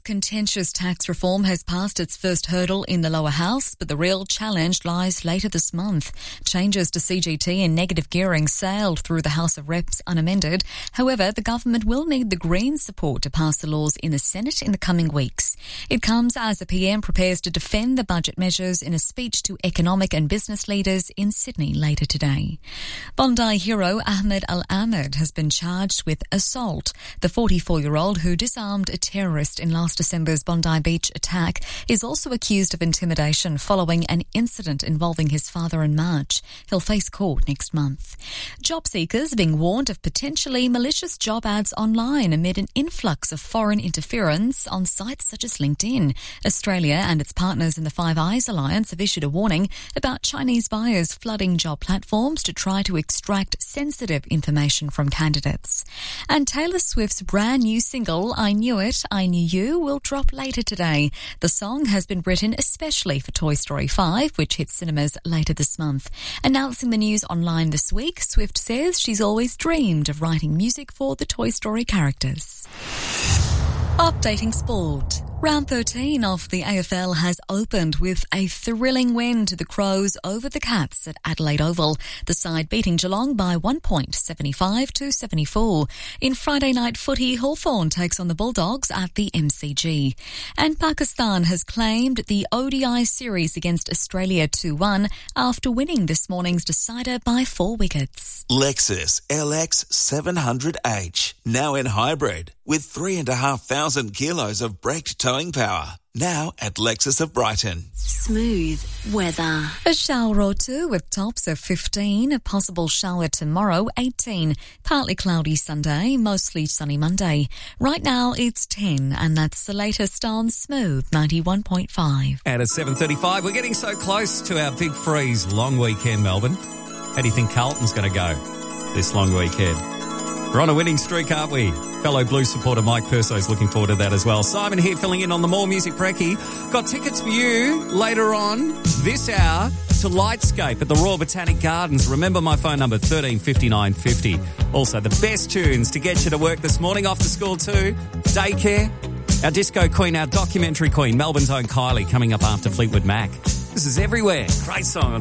Contentious tax reform has passed its first hurdle in the lower house, but the real challenge lies later this month. Changes to CGT and negative gearing sailed through the House of Reps unamended. However, the government will need the Greens' support to pass the laws in the Senate in the coming weeks. It comes as the PM prepares to defend the budget measures in a speech to economic and business leaders in Sydney later today. Bondi hero Ahmed Al-Ahmed has been charged with assault. The 44-year-old who disarmed a terrorist in last December's Bondi Beach attack is also accused of intimidation following an incident involving his father in March. He'll face court next month. Job seekers are being warned of potentially malicious job ads online amid an influx of foreign interference on sites such as LinkedIn. Australia and its partners in the Five Eyes Alliance have issued a warning about Chinese buyers flooding job platforms to try to extract sensitive information from candidates. And Taylor Swift's brand new single, I Knew It, I Knew You, will drop later today. The song has been written especially for Toy Story 5, which hits cinemas later this month. Announcing the news online this week, Swift says she's always dreamed of writing music for the Toy Story characters. Updating sport. Round 13 of the AFL has opened with a thrilling win to the Crows over the Cats at Adelaide Oval, the side beating Geelong by 1 point, 75-74. In Friday night footy, Hawthorn takes on the Bulldogs at the MCG. And Pakistan has claimed the ODI series against Australia 2-1 after winning this morning's decider by 4 wickets. Lexus LX 700H, now in hybrid, with 3,500 kilos of braked towing power. Now at Lexus of Brighton. Smooth weather. A shower or two with tops of 15, a possible shower tomorrow, 18. Partly cloudy Sunday, mostly sunny Monday. Right now it's 10, and that's the latest on Smooth 91.5. And at 7:35, we're getting so close to our big freeze long weekend, Melbourne. How do you think Carlton's going to go this long weekend? We're on a winning streak, aren't we? Fellow Blues supporter Mike Perso's looking forward to that as well. Simon here filling in on the More Music Brekkie. Got tickets for you later on this hour to Lightscape at the Royal Botanic Gardens. Remember my phone number, 135950. Also, the best tunes to get you to work this morning, off to school too, daycare. Our disco queen, our documentary queen, Melbourne's own Kylie, coming up after Fleetwood Mac. This is Everywhere. Great song on